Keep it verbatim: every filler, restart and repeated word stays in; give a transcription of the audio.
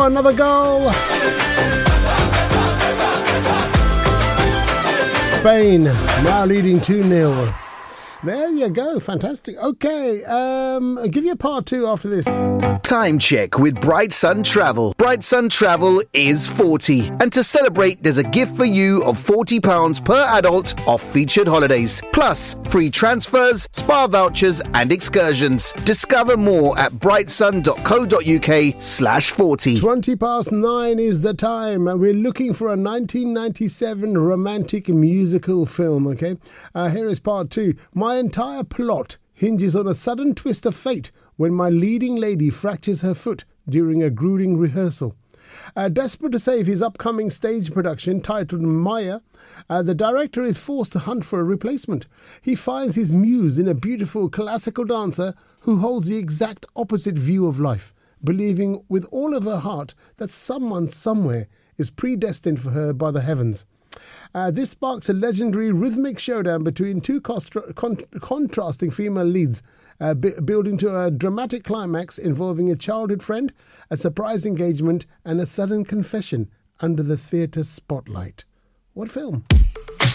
go, another goal. Spain now leading two nil. There you go. Fantastic. Okay, um, I'll give you a part two after this. Time check with Bright Sun Travel. Bright Sun Travel is forty. And to celebrate, there's a gift for you of forty pounds per adult off featured holidays. Plus, free transfers, spa vouchers and excursions. Discover more at brightsun.co.uk slash 40. twenty past nine is the time. And we're looking for a nineteen ninety-seven romantic musical film, okay? Uh, here is part two. My entire plot hinges on a sudden twist of fate when my leading lady fractures her foot during a grueling rehearsal. Uh, desperate to save his upcoming stage production titled Maya, uh, the director is forced to hunt for a replacement. He finds his muse in a beautiful classical dancer who holds the exact opposite view of life, believing with all of her heart that someone somewhere is predestined for her by the heavens. Uh, this sparks a legendary rhythmic showdown between two costra- con- contrasting female leads, uh, b- building to a dramatic climax involving a childhood friend, a surprise engagement, and a sudden confession under the theatre spotlight. What film?